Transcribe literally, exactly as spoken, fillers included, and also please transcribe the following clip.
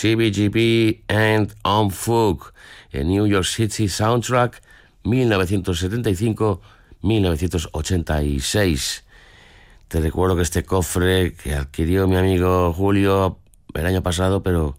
C B G B and On Folk, el New York City Soundtrack mil novecientos setenta y cinco a mil novecientos ochenta y seis. Te recuerdo que este cofre que adquirió mi amigo Julio el año pasado, pero